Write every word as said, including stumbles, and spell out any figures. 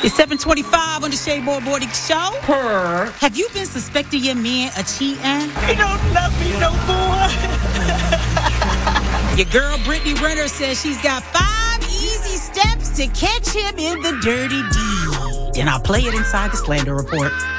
It's seven twenty-five on the Shea Boy Morning Show. Purr. Have you been suspecting your man of cheating? He don't love me no more. Your girl Brittany Renner says she's got five easy steps to catch him in the dirty deed. And I'll play it inside the Slander Report.